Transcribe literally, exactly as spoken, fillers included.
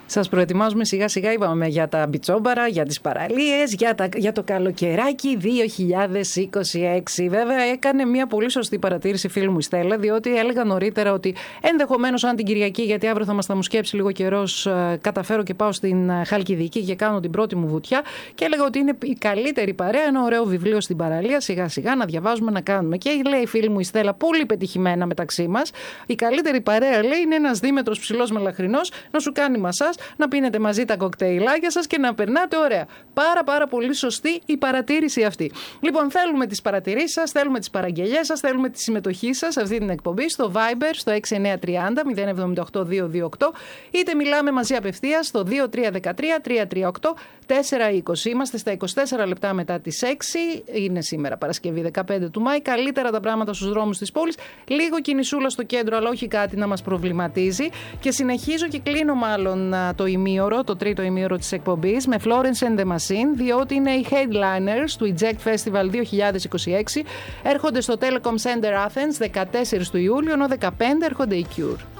Σας προετοιμάζουμε σιγά σιγά, είπαμε, για τα μπιτσόμπαρα, για τις παραλίες, για, τα, για το καλοκαιράκι δύο χιλιάδες είκοσι έξι. Βέβαια έκανε μια πολύ σωστή παρατήρηση φίλου μου η Στέλλα, διότι έλεγα νωρίτερα ότι ενδεχομένως αν την Κυριακή, γιατί αύριο θα μας τα μου σκέψει λίγο καιρός, καταφέρω και πάω στην Χαλκιδική και κάνω την πρώτη μου βουτιά, και έλεγα ότι είναι η καλύτερη παρέα, ένα ωραίο βιβλίο στην παραλία, σιγά σιγά να διαβάζουμε, να κάνουμε. Και λέει η φίλη μου η Στέλλα, πολύ πετυχημένα μεταξύ μας, η καλύτερη παρέα, λέει, είναι ένας δίμετρος ψηλός μελαχρινός να σου κάνει μασάζ, να πίνετε μαζί τα κοκτέιλάκια σας και να περνάτε ωραία. Πάρα πάρα πολύ σωστή η παρατήρηση αυτή. Λοιπόν, θέλουμε τις παρατηρήσεις σας, θέλουμε τις παραγγελίες σας, θέλουμε τη συμμετοχή σας σε αυτή την εκπομπή στο Viber, στο έξι εννιά τρία μηδέν μηδέν επτά οκτώ δύο δύο οκτώ, είτε μιλάμε μαζί απευθείας στο δύο τρία ένα τρία τρία τρία οκτώ τέσσερα είκοσι. Είμαστε στα είκοσι τέσσερα λεπτά μετά τις έξι. Είναι σήμερα Παρασκευή δεκαπέντε του Μάη. Καλύτερα τα πράγματα στους δρόμους της πόλης. Λίγο κινησούλα στο κέντρο, αλλά όχι κάτι να μας προβληματίζει. Και συνεχίζω και κλείνω μάλλον το ημίωρο, το τρίτο ημίωρο της εκπομπής, με Florence and the Machine, διότι είναι οι headliners του Eject Festival δύο χιλιάδες είκοσι έξι. Έρχονται στο Telecom Center Athens δεκατέσσερις του Ιούλιου, ενώ δεκαπέντε έρχονται οι Cure.